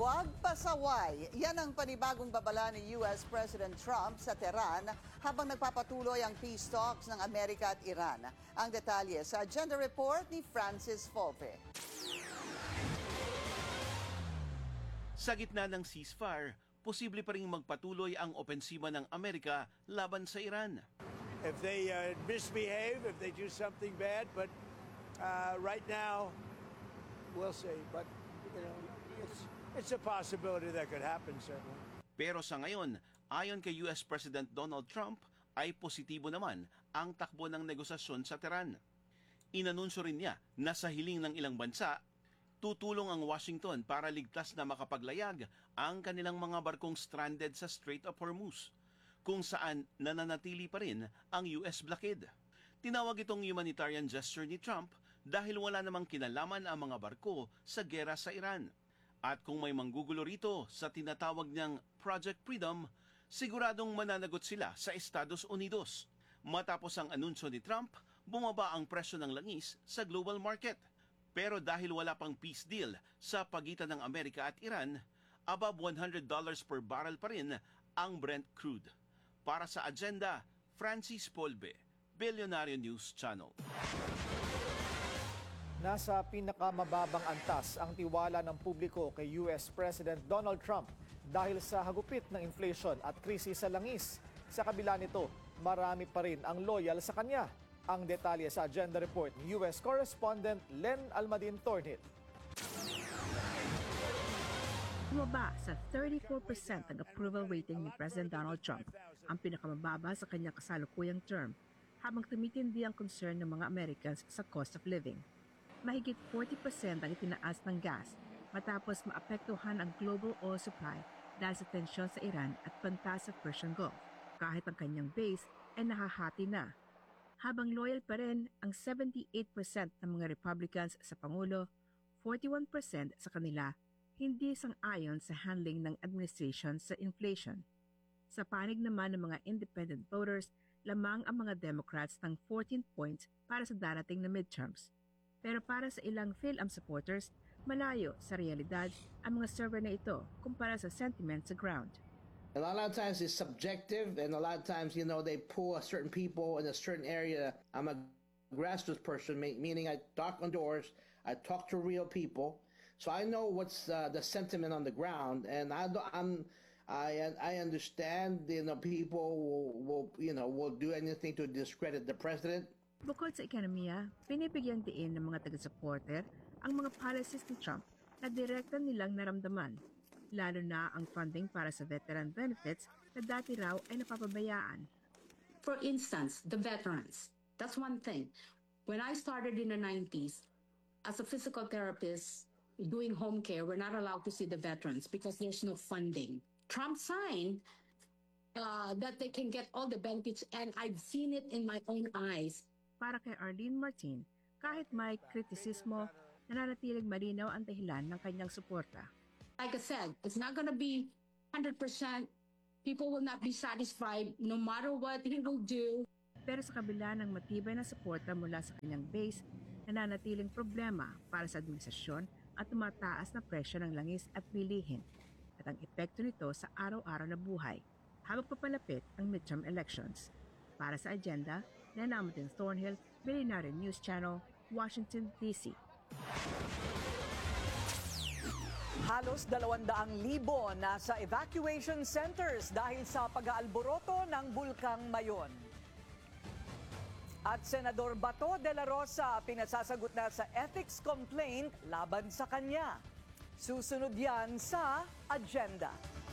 Huwag pasaway. Yan ang panibagong babala ni US President Trump sa Tehran habang nagpapatuloy ang peace talks ng Amerika at Iran. Ang detalye sa Agenda Report ni Francis Volpe. Sa gitna ng ceasefire, posible pa ring magpatuloy ang opensiba ng Amerika laban sa Iran. If they misbehave, if they do something bad, but right now, we'll see. But you know, it's a possibility that could happen, certainly. Pero sa ngayon, ayon kay US President Donald Trump, ay positibo naman ang takbo ng negosasyon sa Tehran. Inanunsyo rin niya na sa hiling ng ilang bansa, tutulong ang Washington para ligtas na makapaglayag ang kanilang mga barkong stranded sa Strait of Hormuz, kung saan nananatili pa rin ang US blockade. Tinawag itong humanitarian gesture ni Trump dahil wala namang kinalaman ang mga barko sa gera sa Iran. At kung may manggugulo rito sa tinatawag niyang Project Freedom, siguradong mananagot sila sa Estados Unidos. Matapos ang anunsyo ni Trump, bumaba ang presyo ng langis sa global market. Pero dahil wala pang peace deal sa pagitan ng Amerika at Iran, above $100 per barrel pa rin ang Brent crude. Para sa Agenda, Francis Volpe, Billionaire News Channel. Nasa pinakamababang antas ang tiwala ng publiko kay US President Donald Trump dahil sa hagupit ng inflation at krisis sa langis. Sa kabila nito, marami pa rin ang loyal sa kanya. Ang detalye sa Agenda Report ni US Correspondent Len Almadin Thornhill. Bumaba sa 34% ang approval rating ni President Donald Trump, ang pinakamababa sa kanyang kasalukuyang term, habang tumitindi ang concern ng mga Americans sa cost of living. Mahigit 40% ang itinaas ng gas matapos maapektuhan ang global oil supply dahil sa tensyon sa Iran at banta sa Persian Gulf, kahit ang kanyang base ay nahahati na. Habang loyal pa rin ang 78% ng mga Republicans sa Pangulo, 41% sa kanila hindi sang-ayon sa handling ng administration sa inflation. Sa panig naman ng mga independent voters, lamang ang mga Democrats ng 14 points para sa darating na midterms. Pero para sa ilang PhilAm supporters, malayo sa realidad ang mga survey na ito kumpara sa sentiment sa ground. A lot of times it's subjective, and a lot of times, they pull a certain people in a certain area. I'm a grassroots person, meaning I knock on doors, I talk to real people, so I know what's the sentiment on the ground, and I understand, people will do anything to discredit the president. Bukod sa ekonomiya, pinibigyang diin ng mga taga-supporter ang mga policies ni Trump na direkta nilang naramdaman, lalo na ang funding para sa veteran benefits na dati raw ay napapabayaan. For instance, the veterans. That's one thing. When I started in the 90s, as a physical therapist doing home care, we're not allowed to see the veterans because there's no funding. Trump signed that they can get all the benefits, and I've seen it in my own eyes. Para kay Arlene Martin, kahit may kritisismo, nananatiling malinaw ang dahilan ng kanyang suporta. Like I said, it's not going to be 100%. People will not be satisfied no matter what he will do. Pero sa kabila ng matibay na suporta mula sa kanyang base, nananatiling problema para sa administrasyon at tumataas na presyo ng langis at bilihin at ang epekto nito sa araw-araw na buhay habang papalapit ang midterm elections. Para sa Agenda, Len Almadin Thornhill, Billionaire News Channel, Washington, D.C. Halos 200,000 nasa evacuation centers dahil sa pag-aalboroto ng Bulkang Mayon. At Senador Bato de la Rosa pinasasagot na sa ethics complaint laban sa kanya. Susunod yan sa Agenda.